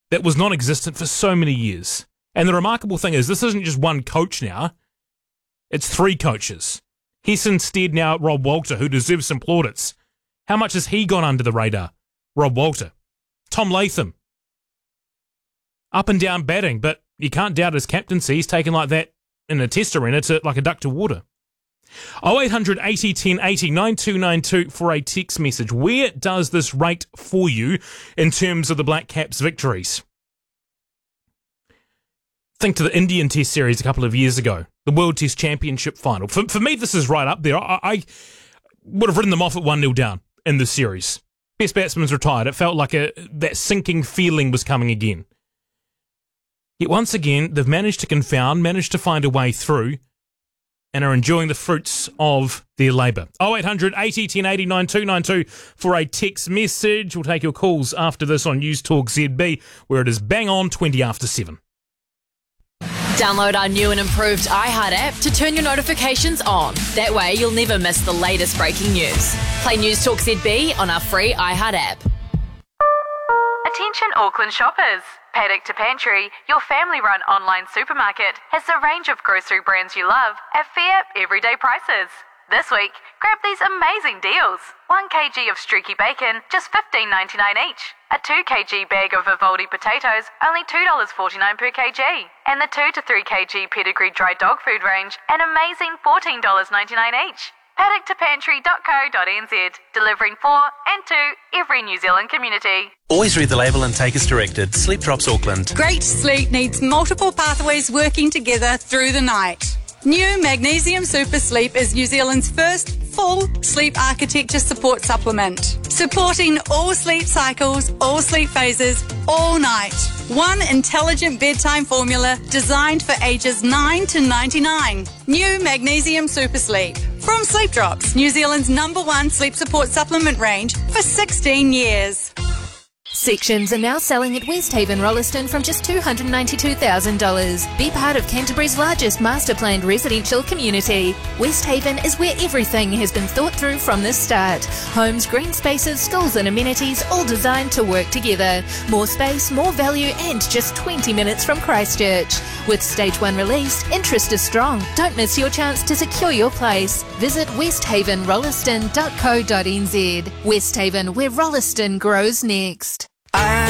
that was non-existent for so many years. And the remarkable thing is, this isn't just one coach now. It's 3 coaches. He's instead now Rob Walter, who deserves some plaudits. How much has he gone under the radar? Rob Walter. Tom Latham. Up and down batting, but you can't doubt his captaincy. He's taken like that in a test arena to like a duck to water. 0800 80 10 80 9292 for a text message. Where does this rate for you in terms of the Black Caps' victories? Think to the Indian Test series a couple of years ago, the World Test Championship final. For me, this is right up there. I would have written them off at 1-0 down in this series. Best batsman's retired. It felt like that sinking feeling was coming again. Yet once again, they've managed to confound, managed to find a way through, and are enjoying the fruits of their labour. 0800 80 10 80 9292 for a text message. We'll take your calls after this on News Talk ZB, where it is bang on 20 after 7. Download our new and improved iHeart app to turn your notifications on. That way you'll never miss the latest breaking news. Play News Talk ZB on our free iHeart app. Attention Auckland shoppers. Paddock to Pantry, your family-run online supermarket, has the range of grocery brands you love at fair, everyday prices. This week, grab these amazing deals. 1 kg of streaky bacon, just $15.99 each. A 2 kg bag of Vivaldi potatoes, only $2.49 per kg. And the 2 to 3 kg pedigree dry dog food range, an amazing $14.99 each. paddock2pantry.co.nz, delivering for and to every New Zealand community. Always read the label and take as directed. Sleep Drops Auckland. Great sleep needs multiple pathways working together through the night. New Magnesium Super Sleep is New Zealand's first full sleep architecture support supplement, supporting all sleep cycles, all sleep phases, all night. One intelligent bedtime formula designed for ages 9 to 99. New Magnesium Super Sleep. From Sleep Drops, New Zealand's #1 sleep support supplement range for 16 years. Sections are now selling at Westhaven Rolleston from just $292,000. Be part of Canterbury's largest master-planned residential community. Westhaven is where everything has been thought through from the start. Homes, green spaces, schools and amenities all designed to work together. More space, more value and just 20 minutes from Christchurch. With Stage 1 released, interest is strong. Don't miss your chance to secure your place. Visit westhavenrolleston.co.nz. Westhaven, where Rolleston grows next.